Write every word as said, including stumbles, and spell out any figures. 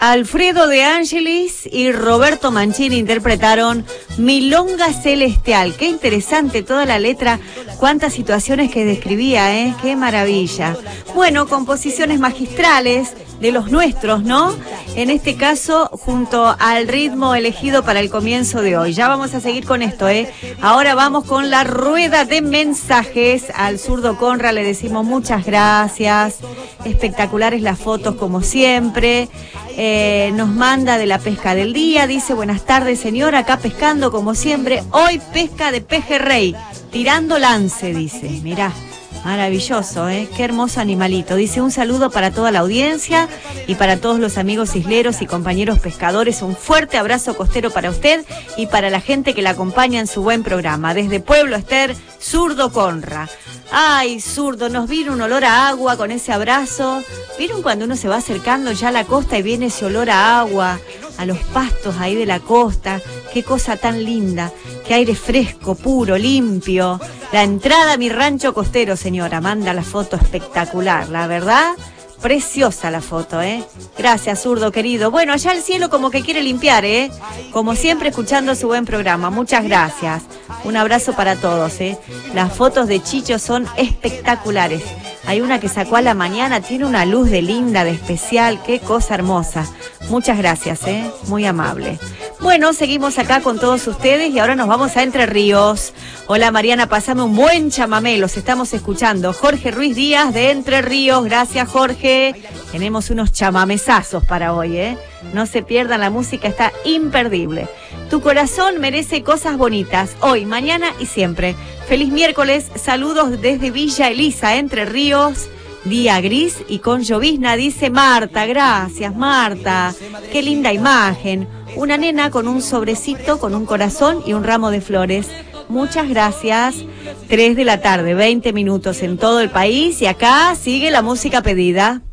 Alfredo De Angelis y Roberto Mancini interpretaron Milonga Celestial. Qué interesante toda la letra, cuántas situaciones que describía, ¿eh? Qué maravilla. Bueno, composiciones magistrales de los nuestros, ¿no? En este caso, junto al ritmo elegido para el comienzo de hoy. Ya vamos a seguir con esto, ¿eh? Ahora vamos con la rueda de mensajes. Al zurdo Conra le decimos muchas gracias. Espectaculares las fotos como siempre. Eh, nos manda de la pesca del día. Dice, buenas tardes, señor. Acá pescando como siempre. Hoy pesca de pejerrey. Tirando lance, dice. Mirá. Maravilloso, ¿eh? Qué hermoso animalito. Dice, un saludo para toda la audiencia y para todos los amigos isleros y compañeros pescadores. Un fuerte abrazo costero para usted y para la gente que la acompaña en su buen programa. Desde Pueblo Ester, Zurdo Conra. Ay, zurdo, nos vino un olor a agua con ese abrazo. ¿Vieron cuando uno se va acercando ya a la costa y viene ese olor a agua, a los pastos ahí de la costa? Qué cosa tan linda, qué aire fresco, puro, limpio. La entrada a mi rancho costero, señora, manda la foto espectacular, la verdad, preciosa la foto, ¿eh? Gracias, zurdo querido. Bueno, allá el cielo como que quiere limpiar, ¿eh? Como siempre, escuchando su buen programa. Muchas gracias. Un abrazo para todos, ¿eh? Las fotos de Chicho son espectaculares. Hay una que sacó a la mañana, tiene una luz de linda, de especial, qué cosa hermosa. Muchas gracias, ¿eh? Muy amable. Bueno, seguimos acá con todos ustedes y ahora nos vamos a Entre Ríos. Hola Mariana, pasame un buen chamamé, los estamos escuchando. Jorge Ruiz Díaz de Entre Ríos, gracias Jorge. Tenemos unos chamamezazos para hoy, ¿eh? No se pierdan, la música está imperdible. Tu corazón merece cosas bonitas, hoy, mañana y siempre. Feliz miércoles, saludos desde Villa Elisa, Entre Ríos. Día gris y con llovizna, dice Marta. Gracias, Marta. Qué linda imagen. Una nena con un sobrecito, con un corazón y un ramo de flores. Muchas gracias. Tres de la tarde, veinte minutos en todo el país y acá sigue la música pedida.